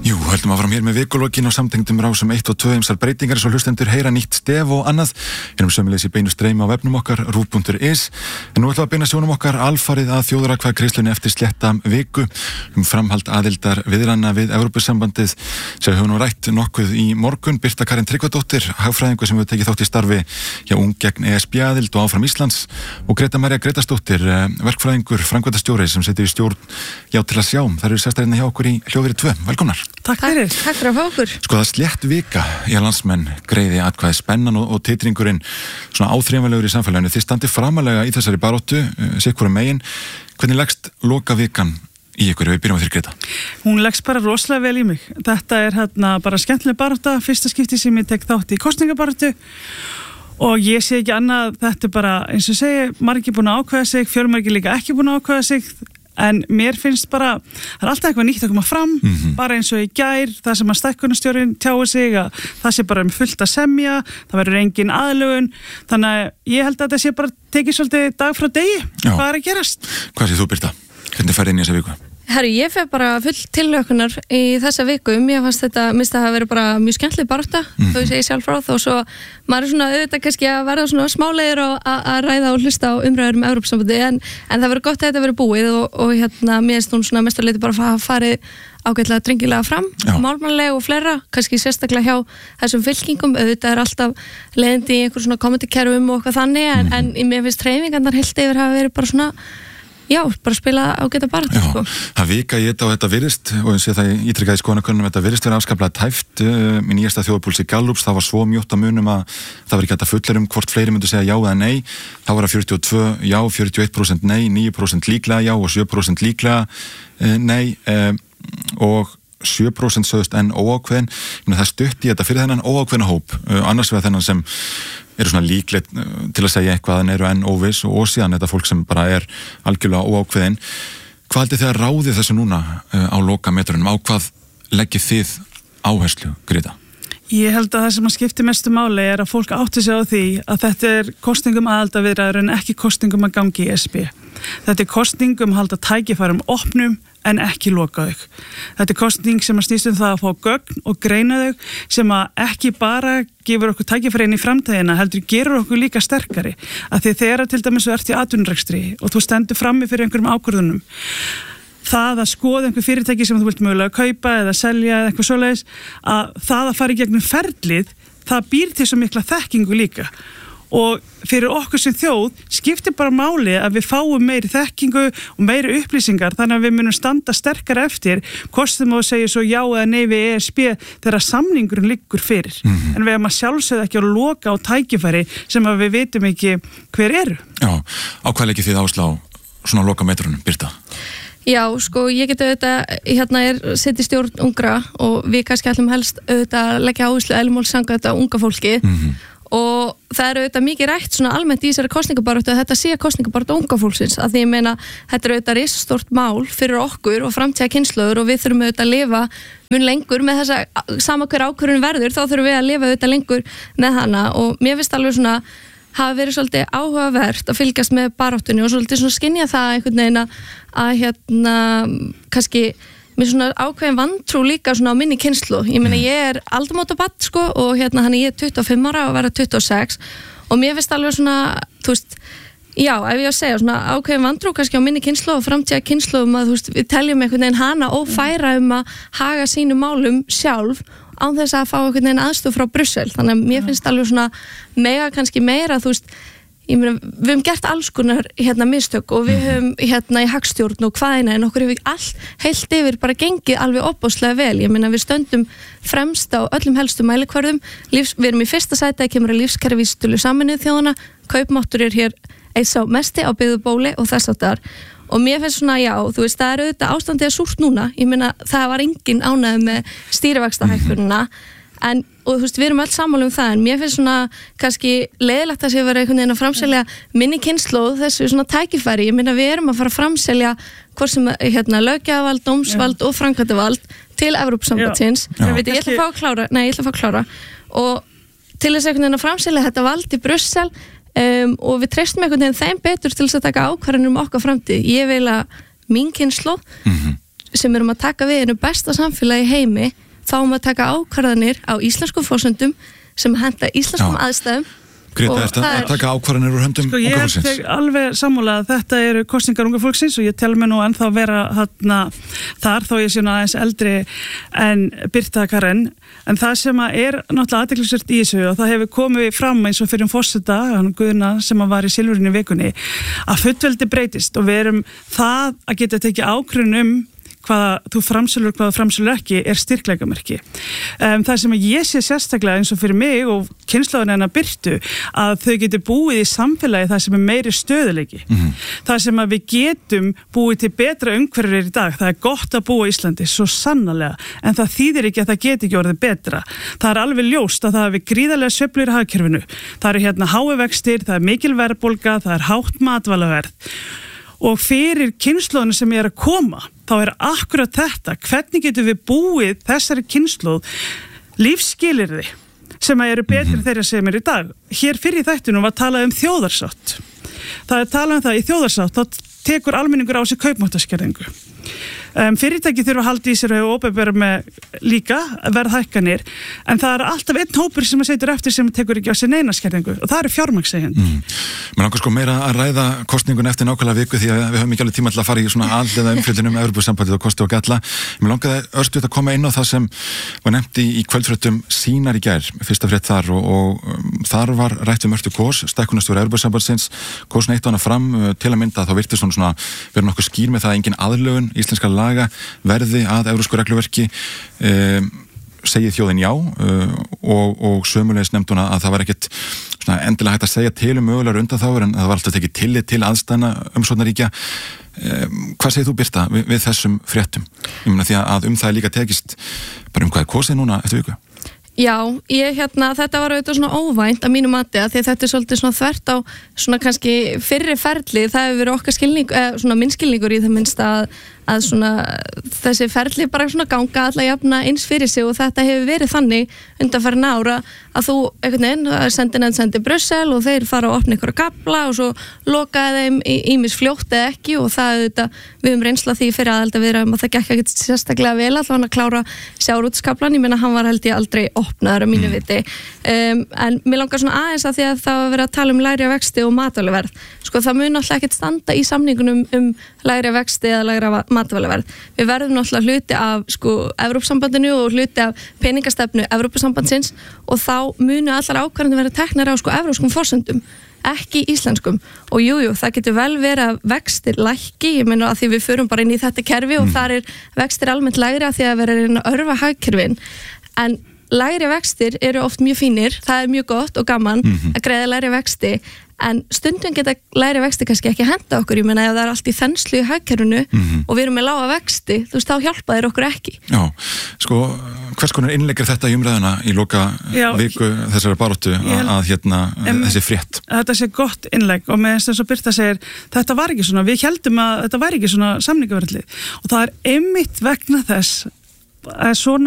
Jú, höldum að fara hér með vikulokkin og samtengdum rásum 1 og 2 ýmsar breytingar svo hlustendur heyra nýtt stef og annað. Erum sömuleiðis í beinu streymi á vefnum okkar rúv.is. En nú ætlum að beina sjónum okkar alfarið að þjóðaratkvæðagreiðslunni eftir slétta viku framhald aðildar viðræðna við Evrópusambandið sem höfum nú rætt nokkuð í morgun. Birta Karen Tryggvadóttir, hagfræðingur sem hefur tekið þátt í starfi hjá Ung gegn ESB-aðild og Áfram Íslands og Greta María Gretarsdóttir, verkfræðingur, framkvæmdastjóri sem situr í stjórn Já til að sjá. Þær eru sestarinn hjá okkur í Hljóðveri 2. Velkomnar. Takk fyrir. Takk fyrir að fá okkur. Sko það slétt vika í að landsmenn greiði atkvæði spennan og titringurinn svona áþreifanlegur í samfélaginu. Þið standið framalega í þessari baráttu, sikkurum megin. Hvernig leggst loka vikan í ykkur? Við byrjum að þér Greta. Hún leggst bara rosalega vel í mig. Þetta er bara skemmtileg barátta, fyrsta skipti sem ég tek þátt í kosningabaráttu og ég sé ekki annað, þetta er bara eins og segi, margir búin að ákveða sig, fjölmargir líka ekki búin að ákveða sig. En mér finnst bara, það er alltaf eitthvað nýtt að koma fram, bara eins og í gær, það sem að stækkunarstjórinn tjáir sig, að það sé bara fullt að semja, það verður engin aðlögun, þannig að ég held að þetta sé bara tekið svolítið dag frá degi, hvað er að gerast? Hvað sé þú Birta? Hvernig færði inn í þessa viku? Herri, ég fer bara full tilhlökkunar í þessa viku. Mér fannst þetta, minnst að hafa verið bara mjög skemmtileg barátta, þó ég segi sjálf frá, þó svo maður er svona auðvitað kannski að verða svona smálegir og að ræða og hlusta á umræður Evrópusambandi, en það verður gott að þetta verður búið og mér finnst hún svona mestarleiti bara að farið ágætlega drengilega fram, málmannlega og fleira, kannski sérstaklega hjá þessum fylkingum, auðvitað er alltaf leiðindi í einhver svona kommentarkerfum og eitthvað þannig, en mér finnst hreyfingarnar heilt yfir hafa verið bara svona bara spila ágæta baráttu sko. Það vika í þetta og þetta virðist og ég sé það ítrekkaði í skoðanakönnunum þetta virðist vera afskaplega tæft í nýjasta þjóðarpúlsi Gallups, það var svo mjótt að munum að það var ekki hægt að fullera hvort fleiri myndu segja já eða nei, þá var það 42 já, 41% nei, 9% líklega já og 7% líklega nei og 7% sögðust enn óákveðin. Það stutti þetta fyrir þennan óákveðna hóp, annars vegar þennan sem eru svona líklegt til að segja eitthvað en eru enn óviss og síðan þetta fólk sem bara er algjörlega óákveðin. Hvað haldið þið að ráði þessu núna á lokametrunum? Á hvað leggið þið áherslu, Greta? Ég held að það sem að skipti mestu máli er að fólk átti sig á því að þetta er kosningum aðildarviðræður en ekki kosningum að gangi í ESB. Þetta er kosningum að halda tækifærum opnum en ekki loka þau. Þetta er kosning sem að snýst það að fá gögn og greina þau sem að ekki bara gefur okkur tækifæri inn í framtíðina, heldur gerur okkur líka sterkari. Af því þegar til dæmis þú ert í atvinnurekstri og þú stendur frammi fyrir einhverjum ákvörðunum, það að skoða einhver fyrirtæki sem þú vilt mögulega kaupa eða selja eða eitthvað svoleiðis, að það að fara í gegnum ferlið, það býr til svo mikla þekkingu líka. Og fyrir okkur sem þjóð skiptir bara máli að við fáum meiri þekkingu og meiri upplýsingar þannig að við munum standa sterkar eftir kostum og segja svo já eða nei við ESB þegar samningurinn liggur fyrir. En við erum að sjálfsögðu ekki að loka á tækifæri sem að við vitum ekki hver eru. Já, á hvað leggið þið áherslu á svona lokametrunum, Birta? Já, sko, ég get auðvitað, sitt í stjórn ungra og við kannski ætlum helst auðvitað að leggja áherslu eðlumálssamkvæmt þetta unga fólki og það er auðvitað mikið rætt svona almennt í þessari kosningabaráttu að þetta sé kosningabaráttu unga fólksins, að því ég meina þetta er auðvitað risastórt mál fyrir okkur og framtíða kynslóður og við þurfum auðvitað að lifa mun lengur með þessa sama hver ákvörðun verður, þá þurfum við að lifa auðvitað lengur með hana og mér finnst alveg svona hafa verið svolítið áhugavert að fylgjast með baráttunni og svolítið svona skynja það einhvern veginn að kannski mér svona ákveðin vantrú líka svona á minni kynslóð. Ég meina ég er aldamótabarn sko og hann ég er 25 ára og verða 26 og mér finnst alveg svona, þú veist, já, ef ég að segja svona ákveðin vantrú kannski á minni kynslóð og framtíða kynslóðum að þú veist, við teljum einhvern veginn hana ófæra að haga sínum málum sjálf án þess að fá einhvern veginn aðstoð frá Brussel. Þannig að mér finnst alveg svona mega kannski meira, þú veist, ég meina, við höfum gert alls konar mistök og við höfum í hagstjórn og hvaðina en okkur hefur allt heilt yfir bara gengið alveg opbóðslega vel. Ég meina, við stöndum fremst á öllum helstu mælikvörðum, við erum í fyrsta sæti að kemur að lífskjaravísitölu Sameinuðu þjóðanna, kaupmáttur er hér eins á mesti á byggðubóli og þess áttar. Og mér finnst svona, já, þú veist, það er auðvitað ástandið að súrt núna. Ég meina, það var engin ánægð með stýrivaxtahækkunina og þú veist, við erum öll sammála það en mér finnst svona kannski leiðilegt að sé vera einhvern veginn að framselja minni kynslóð þessu svona tækifæri. Ég meina, við erum að fara að framselja hvort sem löggjafavald, dómsvald og framkvæmdavald til Evrópusambandsins. Ég ætla að fá að klára og til þess einhvern veginn að framselja þetta vald í Brussel og við treystum einhvern veginn þeim betur til þess að taka ákvarðanir okkar framtíð. Ég vil að mín kynslóð sem erum að taka við einu besta samfélagi í heimi fáum að taka ákvarðanir á íslenskum forsendum sem henta íslenskum aðstæðum. Greta, er að taka ákvarðanir úr höndum unga fólksins? Ég alveg sammála að þetta eru kosningar unga fólksins og ég tel mig nú ennþá vera þar þó ég sé nú aðeins eldri en Birta Karen, en það sem er náttúrulega athyglisvert í þessu og það hefur komið fram eins og fyrir forseta Guðna sem var í Silfurinu í vikunni að fullveldi breytist og við erum það að geta tekið ákvörðun hvaða þú framsölur, hvaða framsölur ekki er styrkleikamerki. Það sem ég sé sérstaklega eins og fyrir mig og kynslóðin hennar Birtu að þau getur búið í samfélagi það sem er meiri stöðuleiki. Það sem að við getum búið til betra umhverfir í dag. Það er gott að búa í Íslandi, svo sannarlega, en það þýðir ekki að það geti ekki orðið betra. Það er alveg ljóst að það hafi gríðarlega sveiflur í hagkerfinu. Það eru hérna hái vextir, það er mikil verðbólga, það er hátt matvælaverð. Og fyrir kynslóðinu sem er að koma, þá er akkurat þetta, hvernig getum við búið þessari kynslóð lífsskilyrði sem eru betri þeirra sem er í dag. Hér fyrir þættinum var talað þjóðarsátt. Það er talað það í þjóðarsátt, þá tekur almenningur á sig kaupmáttaskerðingu. Fyrirtæki þurfa að halda í sér og opinbera með líka verðhækkanir, en það er alltaf einn hópur sem að setur eftir sem tekur ekki á sig neina skerðingu og það eru fjármagnseigendur. Mér langar sko meira að ræða kosningun eftir nákvæmlega viku því að við höfum ekki alveg tíma til að fara í svona alliða umfjöldunum Evrópusambandið og kosti og galla. Mér langaði örstuð að koma inn á það sem var nefnt í kvöldfréttum Sýnar í gær, fyrsta frétt þar og þar var rætt Mörtu Kåss, stækkunarstjóri Evrópusambandsins, Kåss neitt hana fram til að mynda þá virtist hún svona vera nokkuð skýr með það að engin aðlögun íslenska laga verði að evrópsku regluverki, segið þjóðin já og sömulegis nefndi hún að það var ekkert endilega hægt að segja til mögulegar undanþágur en það var alltaf tekið tillit til aðstæðna umsóknarríkja. Hvað segir þú Birta við þessum fréttum? Ég meina því að það er líka tekist bara hvað er kosið núna eftir viku? Já, þetta var auðvitað svona óvænt að mínu mati að því þetta er svolítið svona þvert á svona kannski fyrri ferli, það hefur verið okkar skilning, svona minnskilningur í það minnst að svona þessi ferli bara svona ganga alla jafna eins fyrir sig og þetta hefur verið þannig undanfarin ára að þú einhvern veginn sendi Brussel og þeir fara og opna ykkur að kapla og svo lokaði þeim ýmis fljótt eða ekki og það auðvitað, við höfum reynsla því fyrir aðaldaviðræðum að það gekk ekkert sérstaklega vel allavega hann að klára sjávarútvegskaflann, ég meina hann var held ég aldrei opnaður á mínu viti en mér langar svona aðeins að því að það var verið að tala lægri vexti og matvælaverð sko það mun alltaf ekkert standa í samningunum lægri vexti eða lægra matvælaverð. Við verðum náttúrulega hluti af sko Evrópusambandinu og hluti af peningastefnu Evrópusambandsins og þá munu allar ákvarðanir vera teknar á sko evrópskum forsendum, ekki íslenskum og jújú, það getur vel verið að vextir lækki, ég meina að því við förum bara inn í þetta kerfi og þar er vextir almennt lægri að því að vera að örva hagkerfin en lægri vextir eru oft mjög fínir, það er mjög gott og gaman að greiða lægri vexti en stundum geta lægri vexti kannski ekki henda okkur, ég meina ef það er allt í þenslu í hagkerfinu og við erum með lága vexti, þú veist, þá hjálpa þeir okkur ekki. Já, sko, hvers konar innleggir þetta í umræðuna í loka viku þessara baráttu að þessi frétt? Þetta sé gott innlegg og með þess að Birta segir, þetta var ekki svona, við heldum að þetta var ekki svona samningaverðli og það er einmitt vegna þess að svona